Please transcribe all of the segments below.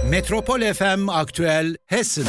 Metropol FM Aktüel Hessen.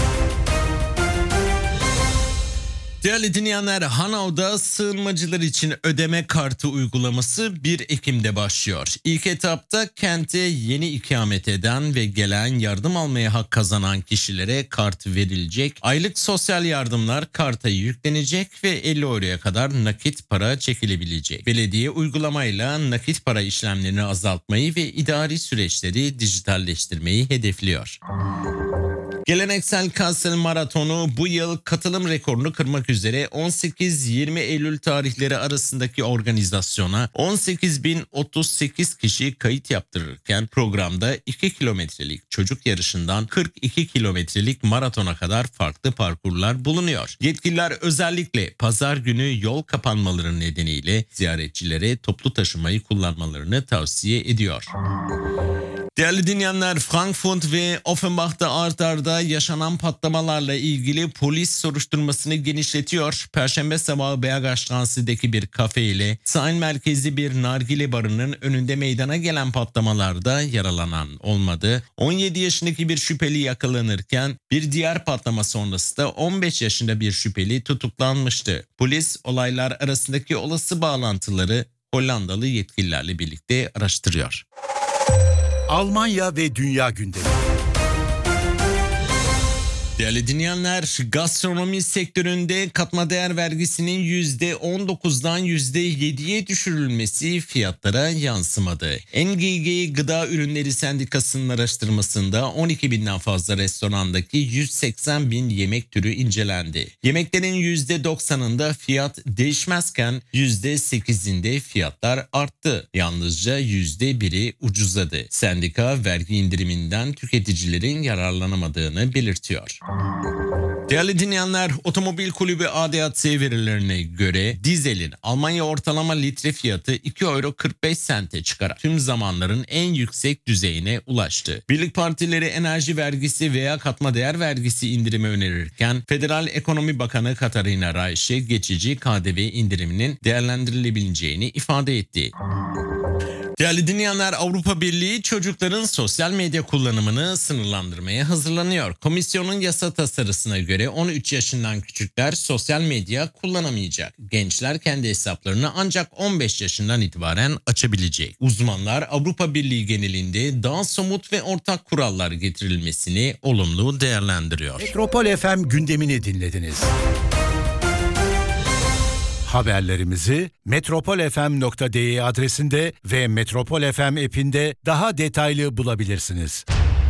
Değerli dinleyenler, Hanao'da sığınmacılar için ödeme kartı uygulaması 1 Ekim'de başlıyor. İlk etapta kente yeni ikamet eden ve gelen yardım almaya hak kazanan kişilere kart verilecek. Aylık sosyal yardımlar karta yüklenecek ve 50 euroya kadar nakit para çekilebilecek. Belediye uygulamayla nakit para işlemlerini azaltmayı ve idari süreçleri dijitalleştirmeyi hedefliyor. Geleneksel Kassel Maratonu bu yıl katılım rekorunu kırmak üzere 18-20 Eylül tarihleri arasındaki organizasyona 18.038 kişi kayıt yaptırırken programda 2 kilometrelik çocuk yarışından 42 kilometrelik maratona kadar farklı parkurlar bulunuyor. Yetkililer özellikle pazar günü yol kapanmaları nedeniyle ziyaretçilere toplu taşımayı kullanmalarını tavsiye ediyor. Değerli dinleyenler, Frankfurt ve Offenbach'ta art arda yaşanan patlamalarla ilgili polis soruşturmasını genişletiyor. Perşembe sabahı Bergerstrasse'deki bir kafe ile sahil merkezi bir nargile barının önünde meydana gelen patlamalarda yaralanan olmadı. 17 yaşındaki bir şüpheli yakalanırken bir diğer patlama sonrası da 15 yaşında bir şüpheli tutuklanmıştı. Polis olaylar arasındaki olası bağlantıları Hollandalı yetkililerle birlikte araştırıyor. Almanya ve dünya gündemi. Değerli dinleyenler, gastronomi sektöründe katma değer vergisinin %19'dan %7'ye düşürülmesi fiyatlara yansımadı. NGG Gıda Ürünleri Sendikası'nın araştırmasında 12.000'den fazla restorandaki 180 bin yemek türü incelendi. Yemeklerin %90'ında fiyat değişmezken %8'inde fiyatlar arttı. Yalnızca %1'i ucuzladı. Sendika vergi indiriminden tüketicilerin yararlanamadığını belirtiyor. Değerli dinleyenler, Otomobil Kulübü ADAC verilerine göre dizelin Almanya ortalama litre fiyatı 2 euro 45 sente çıkarak tüm zamanların en yüksek düzeyine ulaştı. Birlik partileri enerji vergisi veya katma değer vergisi indirimi önerirken Federal Ekonomi Bakanı Katarina Reiche geçici KDV indiriminin değerlendirilebileceğini ifade etti. Değerli dinleyenler, Avrupa Birliği çocukların sosyal medya kullanımını sınırlandırmaya hazırlanıyor. Komisyonun yasa tasarısına göre 13 yaşından küçükler sosyal medya kullanamayacak. Gençler kendi hesaplarını ancak 15 yaşından itibaren açabilecek. Uzmanlar Avrupa Birliği genelinde daha somut ve ortak kurallar getirilmesini olumlu değerlendiriyor. Metropol FM gündemini dinlediniz. Haberlerimizi metropolfm.de adresinde ve Metropol FM app'inde daha detaylı bulabilirsiniz.